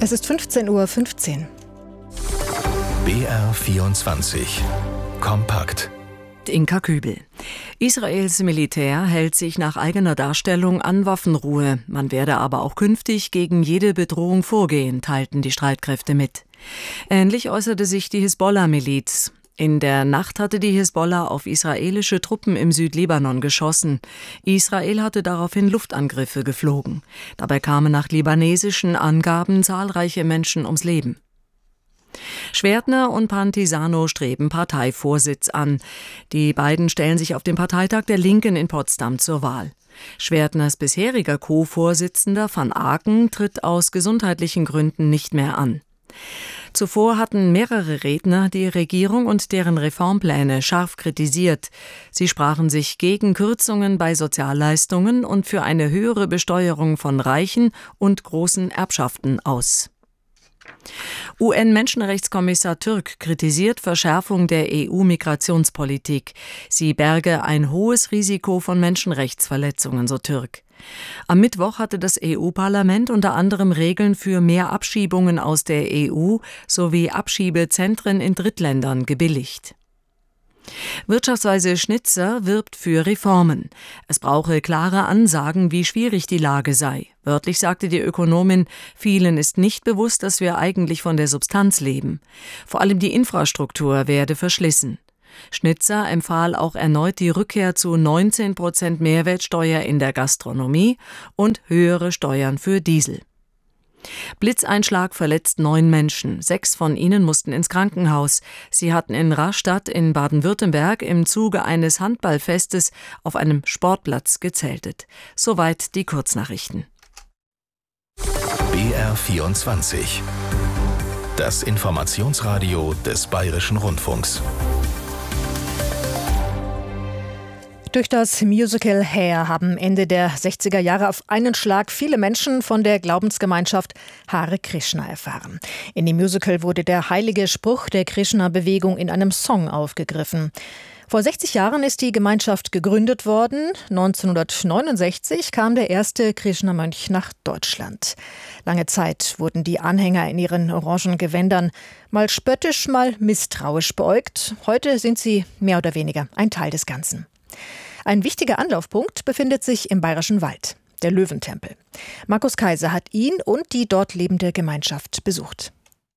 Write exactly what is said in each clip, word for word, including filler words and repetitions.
Es ist fünfzehn Uhr fünfzehn. B R vierundzwanzig. Kompakt. Inka Kübel. Israels Militär hält sich nach eigener Darstellung an Waffenruhe. Man werde aber auch künftig gegen jede Bedrohung vorgehen, teilten die Streitkräfte mit. Ähnlich äußerte sich die Hisbollah-Miliz. In der Nacht hatte die Hisbollah auf israelische Truppen im Südlibanon geschossen. Israel hatte daraufhin Luftangriffe geflogen. Dabei kamen nach libanesischen Angaben zahlreiche Menschen ums Leben. Schwertner und Pantisano streben Parteivorsitz an. Die beiden stellen sich auf dem Parteitag der Linken in Potsdam zur Wahl. Schwertners bisheriger Co-Vorsitzender van Aken tritt aus gesundheitlichen Gründen nicht mehr an. Zuvor hatten mehrere Redner die Regierung und deren Reformpläne scharf kritisiert. Sie sprachen sich gegen Kürzungen bei Sozialleistungen und für eine höhere Besteuerung von reichen und großen Erbschaften aus. U N-Menschenrechtskommissar Türk kritisiert Verschärfung der E U-Migrationspolitik. Sie berge ein hohes Risiko von Menschenrechtsverletzungen, so Türk. Am Mittwoch hatte das E U-Parlament unter anderem Regeln für mehr Abschiebungen aus der E U sowie Abschiebezentren in Drittländern gebilligt. Wirtschaftsweise Schnitzer wirbt für Reformen. Es brauche klare Ansagen, wie schwierig die Lage sei. Wörtlich sagte die Ökonomin, vielen ist nicht bewusst, dass wir eigentlich von der Substanz leben. Vor allem die Infrastruktur werde verschlissen. Schnitzer empfahl auch erneut die Rückkehr zu neunzehn Prozent Mehrwertsteuer in der Gastronomie und höhere Steuern für Diesel. Blitzeinschlag verletzt neun Menschen. Sechs von ihnen mussten ins Krankenhaus. Sie hatten in Rastatt in Baden-Württemberg im Zuge eines Handballfestes auf einem Sportplatz gezeltet. Soweit die Kurznachrichten. B R vierundzwanzig. Das Informationsradio des Bayerischen Rundfunks. Durch das Musical Hair haben Ende der sechziger Jahre auf einen Schlag viele Menschen von der Glaubensgemeinschaft Hare Krishna erfahren. In dem Musical wurde der heilige Spruch der Krishna-Bewegung in einem Song aufgegriffen. Vor sechzig Jahren ist die Gemeinschaft gegründet worden. neunzehnhundertneunundsechzig kam der erste Krishna-Mönch nach Deutschland. Lange Zeit wurden die Anhänger in ihren orangen Gewändern mal spöttisch, mal misstrauisch beäugt. Heute sind sie mehr oder weniger ein Teil des Ganzen. Ein wichtiger Anlaufpunkt befindet sich im Bayerischen Wald, der Löwentempel. Markus Kaiser hat ihn und die dort lebende Gemeinschaft besucht.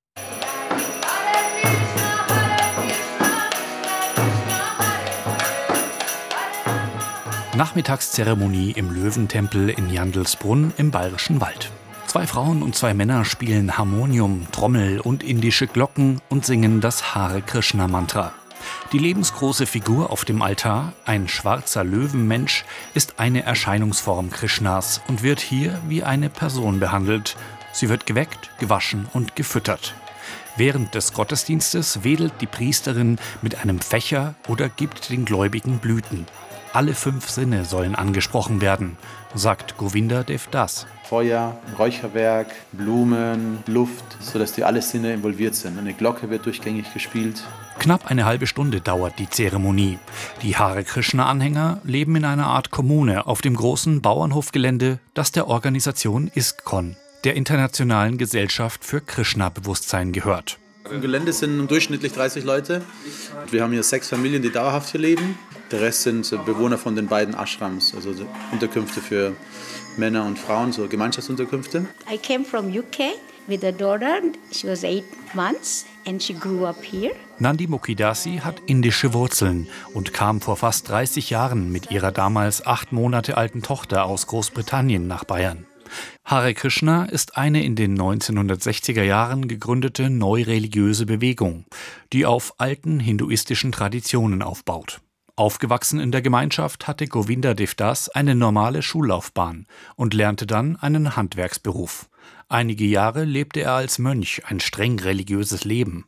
Nachmittagszeremonie im Löwentempel in Jandelsbrunn im Bayerischen Wald. Zwei Frauen und zwei Männer spielen Harmonium, Trommel und indische Glocken und singen das Hare Krishna Mantra. Die lebensgroße Figur auf dem Altar, ein schwarzer Löwenmensch, ist eine Erscheinungsform Krishnas und wird hier wie eine Person behandelt. Sie wird geweckt, gewaschen und gefüttert. Während des Gottesdienstes wedelt die Priesterin mit einem Fächer oder gibt den Gläubigen Blüten. Alle fünf Sinne sollen angesprochen werden, sagt Govinda Dev Das. Feuer, Räucherwerk, Blumen, Luft, sodass die alle Sinne involviert sind. Eine Glocke wird durchgängig gespielt. Knapp eine halbe Stunde dauert die Zeremonie. Die Hare Krishna-Anhänger leben in einer Art Kommune auf dem großen Bauernhofgelände, das der Organisation ISKCON, der Internationalen Gesellschaft für Krishna-Bewusstsein, gehört. Im Gelände sind durchschnittlich dreißig Leute. Wir haben hier sechs Familien, die dauerhaft hier leben. Der Rest sind Bewohner von den beiden Ashrams, also Unterkünfte für Männer und Frauen, so Gemeinschaftsunterkünfte. I came from U K with a daughter. She was eight months and she grew up here. Nandi Mukidasi hat indische Wurzeln und kam vor fast dreißig Jahren mit ihrer damals acht Monate alten Tochter aus Großbritannien nach Bayern. Hare Krishna ist eine in den neunzehnhundertsechziger Jahren gegründete neureligiöse Bewegung, die auf alten hinduistischen Traditionen aufbaut. Aufgewachsen in der Gemeinschaft hatte Govinda Dev Das eine normale Schullaufbahn und lernte dann einen Handwerksberuf. Einige Jahre lebte er als Mönch ein streng religiöses Leben.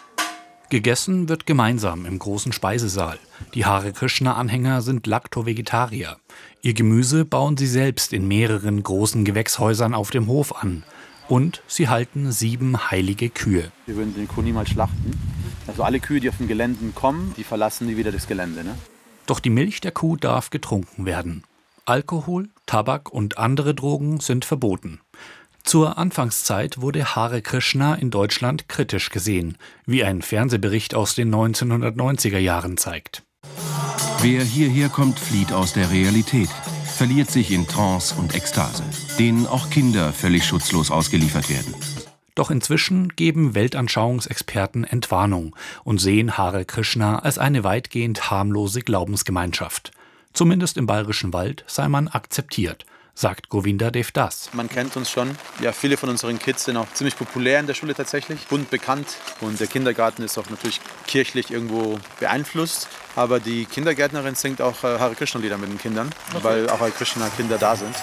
Gegessen wird gemeinsam im großen Speisesaal. Die Hare Krishna-Anhänger sind Lacto-Vegetarier. Ihr Gemüse bauen sie selbst in mehreren großen Gewächshäusern auf dem Hof an. Und sie halten sieben heilige Kühe. Wir würden den Kuh niemals schlachten. Also alle Kühe, die auf den Geländen kommen, die verlassen nie wieder das Gelände. Ne? Doch die Milch der Kuh darf getrunken werden. Alkohol, Tabak und andere Drogen sind verboten. Zur Anfangszeit wurde Hare Krishna in Deutschland kritisch gesehen, wie ein Fernsehbericht aus den neunzehnhundertneunziger Jahren zeigt. Wer hierher kommt, flieht aus der Realität, verliert sich in Trance und Ekstase, denen auch Kinder völlig schutzlos ausgeliefert werden. Doch inzwischen geben Weltanschauungsexperten Entwarnung und sehen Hare Krishna als eine weitgehend harmlose Glaubensgemeinschaft. Zumindest im Bayerischen Wald sei man akzeptiert, sagt Govinda Devdas. Man kennt uns schon. Ja, viele von unseren Kids sind auch ziemlich populär in der Schule tatsächlich, bunt bekannt. Und der Kindergarten ist auch natürlich kirchlich irgendwo beeinflusst. Aber die Kindergärtnerin singt auch äh, Hare Krishna Lieder mit den Kindern, okay. Weil auch Hare Krishna Kinder da sind.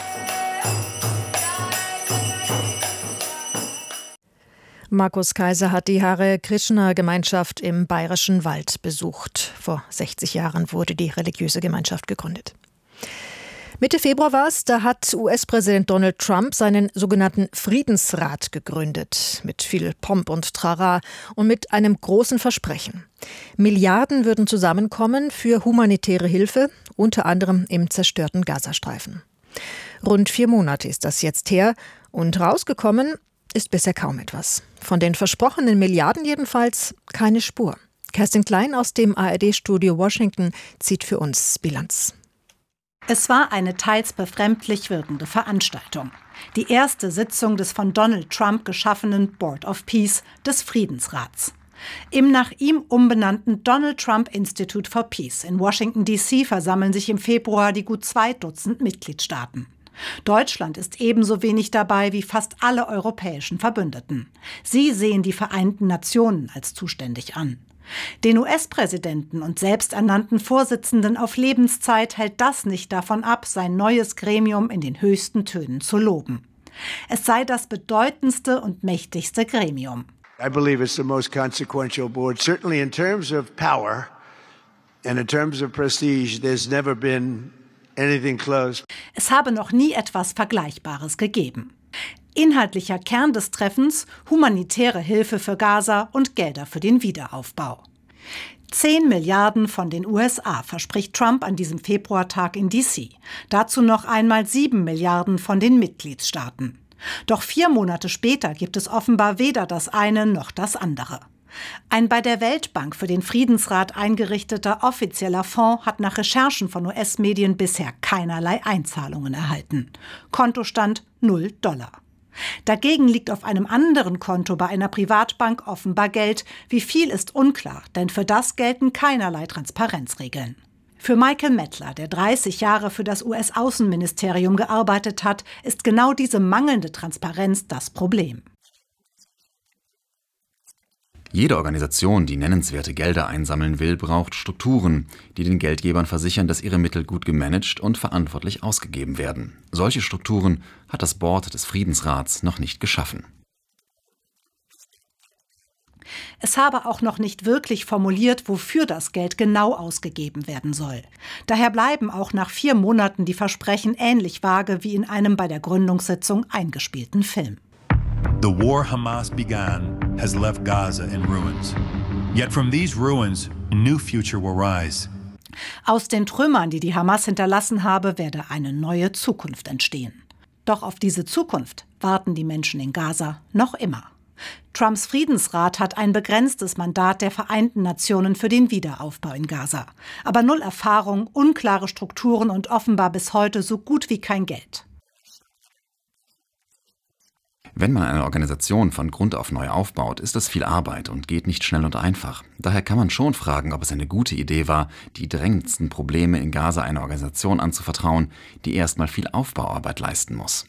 Markus Kaiser hat die Hare Krishna Gemeinschaft im Bayerischen Wald besucht. Vor sechzig Jahren wurde die religiöse Gemeinschaft gegründet. Mitte Februar war es, da hat U S-Präsident Donald Trump seinen sogenannten Friedensrat gegründet. Mit viel Pomp und Trara und mit einem großen Versprechen. Milliarden würden zusammenkommen für humanitäre Hilfe, unter anderem im zerstörten Gazastreifen. Rund vier Monate ist das jetzt her und rausgekommen ist bisher kaum etwas. Von den versprochenen Milliarden jedenfalls keine Spur. Kerstin Klein aus dem A R D-Studio Washington zieht für uns Bilanz. Es war eine teils befremdlich wirkende Veranstaltung. Die erste Sitzung des von Donald Trump geschaffenen Board of Peace, des Friedensrats. Im nach ihm umbenannten Donald Trump Institute for Peace in Washington D C versammeln sich im Februar die gut zwei Dutzend Mitgliedstaaten. Deutschland ist ebenso wenig dabei wie fast alle europäischen Verbündeten. Sie sehen die Vereinten Nationen als zuständig an. Den U S-Präsidenten und selbsternannten Vorsitzenden auf Lebenszeit hält das nicht davon ab, sein neues Gremium in den höchsten Tönen zu loben. Es sei das bedeutendste und mächtigste Gremium. I believe it's the most consequential board, certainly in terms of power and in terms of prestige. There's never been anything close. Es habe noch nie etwas Vergleichbares gegeben. Inhaltlicher Kern des Treffens: humanitäre Hilfe für Gaza und Gelder für den Wiederaufbau. Zehn Milliarden von den U S A verspricht Trump an diesem Februartag in D C. Dazu noch einmal sieben Milliarden von den Mitgliedstaaten. Doch vier Monate später gibt es offenbar weder das eine noch das andere. Ein bei der Weltbank für den Friedensrat eingerichteter offizieller Fonds hat nach Recherchen von U S-Medien bisher keinerlei Einzahlungen erhalten. Kontostand null Dollar. Dagegen liegt auf einem anderen Konto bei einer Privatbank offenbar Geld. Wie viel ist unklar, denn für das gelten keinerlei Transparenzregeln. Für Michael Mettler, der dreißig Jahre für das U S-Außenministerium gearbeitet hat, ist genau diese mangelnde Transparenz das Problem. Jede Organisation, die nennenswerte Gelder einsammeln will, braucht Strukturen, die den Geldgebern versichern, dass ihre Mittel gut gemanagt und verantwortlich ausgegeben werden. Solche Strukturen hat das Board des Friedensrats noch nicht geschaffen. Es habe auch noch nicht wirklich formuliert, wofür das Geld genau ausgegeben werden soll. Daher bleiben auch nach vier Monaten die Versprechen ähnlich vage wie in einem bei der Gründungssitzung eingespielten Film. The war Hamas began has left Gaza in ruins. Yet from these ruins, a new future will rise. Aus den Trümmern, die die Hamas hinterlassen habe, werde eine neue Zukunft entstehen. Doch auf diese Zukunft warten die Menschen in Gaza noch immer. Trumps Friedensrat hat ein begrenztes Mandat der Vereinten Nationen für den Wiederaufbau in Gaza. Aber null Erfahrung, unklare Strukturen und offenbar bis heute so gut wie kein Geld. Wenn man eine Organisation von Grund auf neu aufbaut, ist das viel Arbeit und geht nicht schnell und einfach. Daher kann man schon fragen, ob es eine gute Idee war, die drängendsten Probleme in Gaza einer Organisation anzuvertrauen, die erstmal viel Aufbauarbeit leisten muss.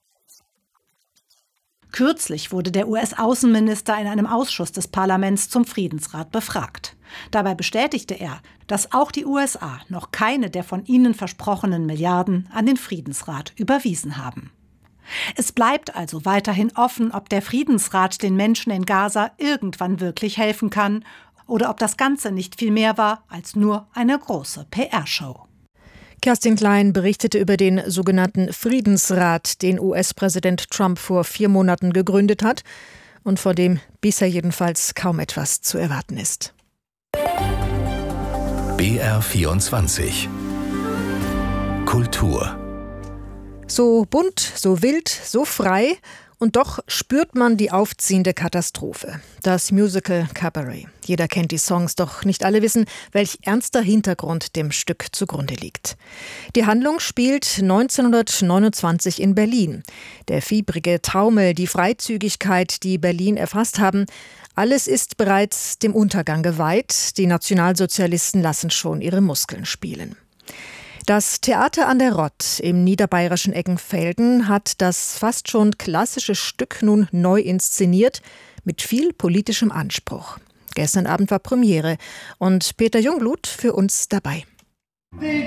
Kürzlich wurde der U S-Außenminister in einem Ausschuss des Parlaments zum Friedensrat befragt. Dabei bestätigte er, dass auch die U S A noch keine der von ihnen versprochenen Milliarden an den Friedensrat überwiesen haben. Es bleibt also weiterhin offen, ob der Friedensrat den Menschen in Gaza irgendwann wirklich helfen kann oder ob das Ganze nicht viel mehr war als nur eine große P R-Show. Kerstin Klein berichtete über den sogenannten Friedensrat, den U S-Präsident Trump vor vier Monaten gegründet hat und von dem bisher jedenfalls kaum etwas zu erwarten ist. B R vierundzwanzig Kultur. So bunt, so wild, so frei Und doch spürt man die aufziehende Katastrophe. Das Musical Cabaret. Jeder kennt die Songs, doch nicht alle wissen, welch ernster Hintergrund dem Stück zugrunde liegt. Die Handlung spielt neunzehnhundertneunundzwanzig in Berlin. Der fiebrige Taumel, die Freizügigkeit, die Berlin erfasst haben, alles ist bereits dem Untergang geweiht. Die Nationalsozialisten lassen schon ihre Muskeln spielen. Das Theater an der Rott im niederbayerischen Eggenfelden hat das fast schon klassische Stück nun neu inszeniert, mit viel politischem Anspruch. Gestern Abend war Premiere und Peter Jungblut für uns dabei.